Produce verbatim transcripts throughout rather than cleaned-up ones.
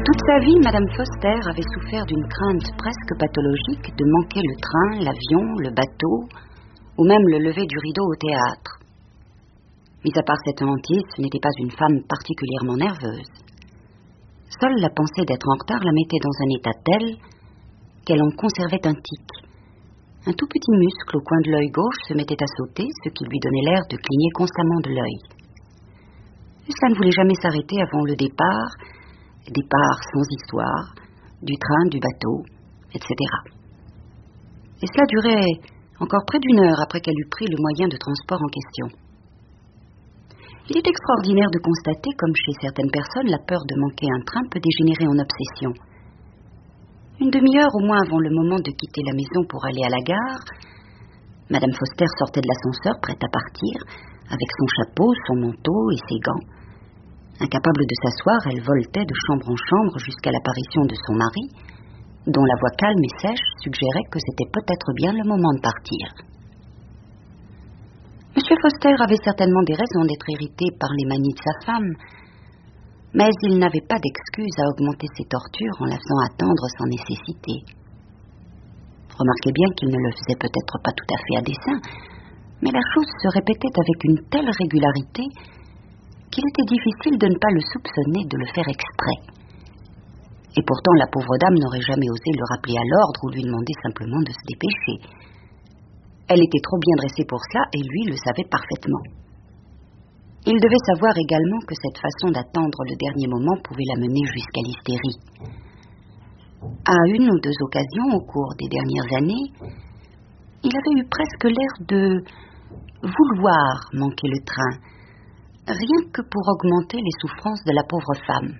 Toute sa vie, Madame Foster avait souffert d'une crainte presque pathologique de manquer le train, l'avion, le bateau, ou même le lever du rideau au théâtre. Mis à part cette hantise, ce n'était pas une femme particulièrement nerveuse. Seule la pensée d'être en retard la mettait dans un état tel qu'elle en conservait un tic. Un tout petit muscle au coin de l'œil gauche se mettait à sauter, ce qui lui donnait l'air de cligner constamment de l'œil. Et cela ne voulait jamais s'arrêter avant le départ, départ sans histoire, du train, du bateau, et cetera. Et cela durait encore près d'une heure après qu'elle eût pris le moyen de transport en question. Il est extraordinaire de constater, comme chez certaines personnes, la peur de manquer un train peut dégénérer en obsession. Une demi-heure au moins avant le moment de quitter la maison pour aller à la gare, Madame Foster sortait de l'ascenseur, prête à partir, avec son chapeau, son manteau et ses gants. Incapable de s'asseoir, elle voltait de chambre en chambre jusqu'à l'apparition de son mari, dont la voix calme et sèche suggérait que c'était peut-être bien le moment de partir. Monsieur Foster avait certainement des raisons d'être irrité par les manies de sa femme, mais il n'avait pas d'excuse à augmenter ses tortures en la faisant attendre sans nécessité. Remarquez bien qu'il ne le faisait peut-être pas tout à fait à dessein, mais la chose se répétait avec une telle régularité qu'il était difficile de ne pas le soupçonner de le faire exprès. Et pourtant, la pauvre dame n'aurait jamais osé le rappeler à l'ordre ou lui demander simplement de se dépêcher. Elle était trop bien dressée pour cela et lui le savait parfaitement. Il devait savoir également que cette façon d'attendre le dernier moment pouvait l'amener jusqu'à l'hystérie. À une ou deux occasions au cours des dernières années, il avait eu presque l'air de vouloir manquer le train, rien que pour augmenter les souffrances de la pauvre femme.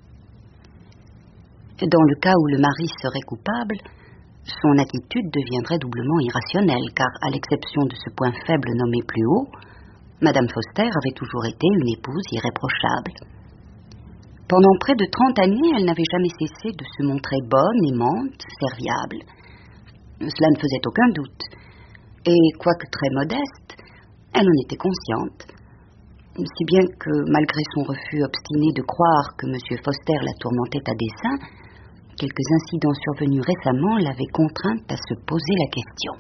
Dans le cas où le mari serait coupable, son attitude deviendrait doublement irrationnelle, car à l'exception de ce point faible nommé plus haut, Madame Foster avait toujours été une épouse irréprochable. Pendant près de trente années, elle n'avait jamais cessé de se montrer bonne, aimante, serviable. Cela ne faisait aucun doute, et quoique très modeste, elle en était consciente, si bien que, malgré son refus obstiné de croire que M. Foster la tourmentait à dessein, quelques incidents survenus récemment l'avaient contrainte à se poser la question.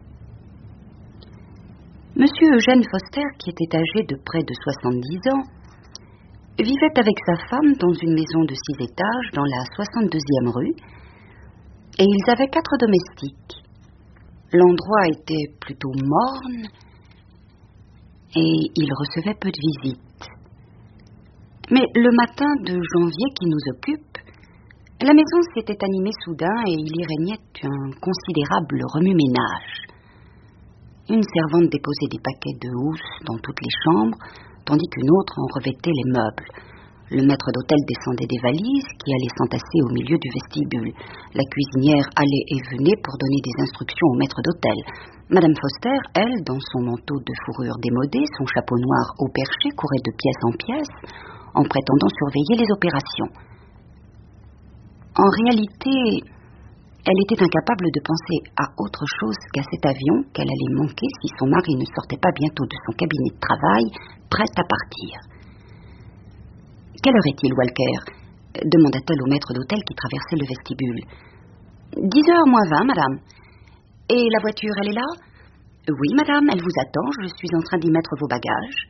M. Eugène Foster, qui était âgé de près de soixante-dix ans, vivait avec sa femme dans une maison de six étages dans la soixante-deuxième rue, et ils avaient quatre domestiques. L'endroit était plutôt morne, et il recevait peu de visites. Mais le matin de janvier qui nous occupe, la maison s'était animée soudain et il y régnait un considérable remue-ménage. Une servante déposait des paquets de housses dans toutes les chambres, tandis qu'une autre en revêtait les meubles. Le maître d'hôtel descendait des valises qui allaient s'entasser au milieu du vestibule. La cuisinière allait et venait pour donner des instructions au maître d'hôtel. Madame Foster, elle, dans son manteau de fourrure démodé, son chapeau noir au perché, courait de pièce en pièce, en prétendant surveiller les opérations. En réalité, elle était incapable de penser à autre chose qu'à cet avion qu'elle allait manquer si son mari ne sortait pas bientôt de son cabinet de travail, prêt à partir. « Quelle heure est-il, Walker ?» demanda-t-elle au maître d'hôtel qui traversait le vestibule. « Dix heures moins vingt, madame. Et la voiture, elle est là ?»« Oui, madame, elle vous attend, je suis en train d'y mettre vos bagages. »